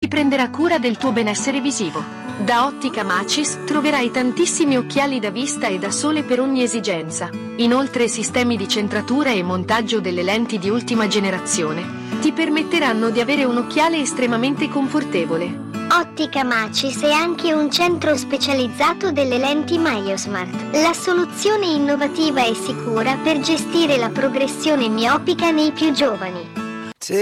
prenderà cura del tuo benessere visivo. Da Ottica Macis troverai tantissimi occhiali da vista e da sole per ogni esigenza. Inoltre sistemi di centratura e montaggio delle lenti di ultima generazione ti permetteranno di avere un occhiale estremamente confortevole. Ottica Macis è anche un centro specializzato delle lenti MyoSmart, la soluzione innovativa e sicura per gestire la progressione miopica nei più giovani.